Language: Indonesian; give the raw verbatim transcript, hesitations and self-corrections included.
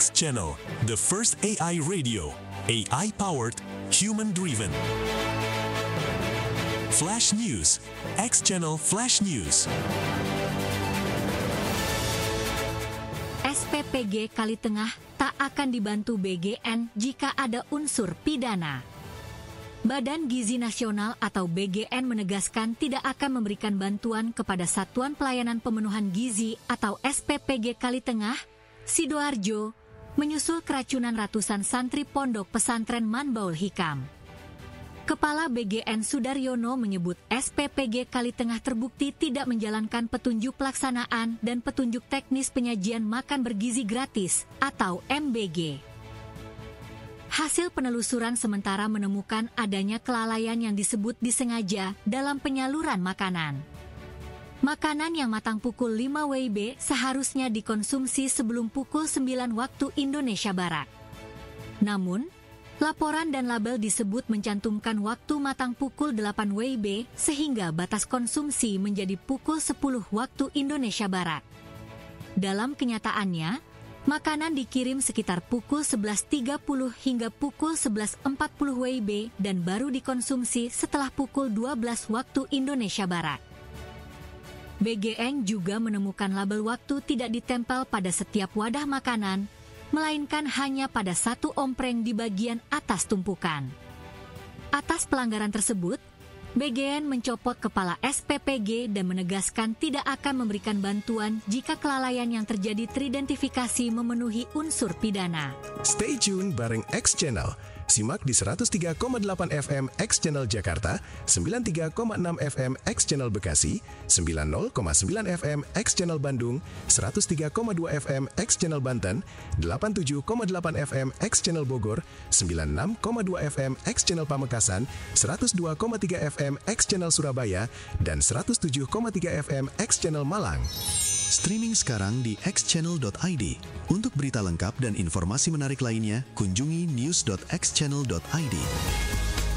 X Channel, the first A I radio, A I-powered, human-driven. Flash News, X Channel Flash News. S P P G Kalitengah tak akan dibantu B G N jika ada unsur pidana. Badan Gizi Nasional atau B G N menegaskan tidak akan memberikan bantuan kepada Satuan Pelayanan Pemenuhan Gizi atau S P P G Kalitengah, Sidoarjo, menyusul keracunan ratusan santri pondok pesantren Manbaul Hikam. Kepala B G N Sudaryono menyebut S P P G Kalitengah terbukti tidak menjalankan petunjuk pelaksanaan dan petunjuk teknis penyajian makan bergizi gratis atau M B G. Hasil penelusuran sementara menemukan adanya kelalaian yang disebut disengaja dalam penyaluran makanan. Makanan yang matang pukul lima W I B seharusnya dikonsumsi sebelum pukul sembilan waktu Indonesia Barat. Namun, laporan dan label disebut mencantumkan waktu matang pukul delapan W I B sehingga batas konsumsi menjadi pukul sepuluh waktu Indonesia Barat. Dalam kenyataannya, makanan dikirim sekitar pukul sebelas tiga puluh hingga pukul sebelas empat puluh W I B dan baru dikonsumsi setelah pukul dua belas waktu Indonesia Barat. B G N juga menemukan label waktu tidak ditempel pada setiap wadah makanan, melainkan hanya pada satu ompreng di bagian atas tumpukan. Atas pelanggaran tersebut, B G N mencopot kepala S P P G dan menegaskan tidak akan memberikan bantuan jika kelalaian yang terjadi teridentifikasi memenuhi unsur pidana. Stay tune bareng X Channel. Simak di seratus tiga koma delapan F M X Channel Jakarta, sembilan puluh tiga koma enam F M X Channel Bekasi, sembilan puluh koma sembilan F M X Channel Bandung, seratus tiga koma dua F M X Channel Banten, delapan puluh tujuh koma delapan F M X Channel Bogor, sembilan puluh enam koma dua F M X Channel Pamekasan, seratus dua koma tiga F M X Channel Surabaya, dan seratus tujuh koma tiga F M X Channel Malang. Streaming sekarang di x channel dot i d. Untuk berita lengkap dan informasi menarik lainnya, kunjungi news dot x channel dot i d.